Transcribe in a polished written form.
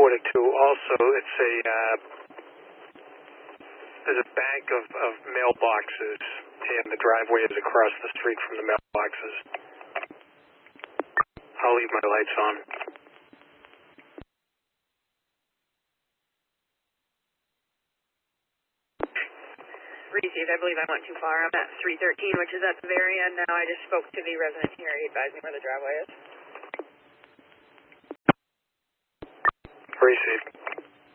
Also, it's there's a bank of mailboxes, and the driveway is across the street from the mailboxes. I'll leave my lights on. Received. I believe I went too far. I'm at 313, which is at the very end now. I just spoke to the resident here. He advised me where the driveway is. Received.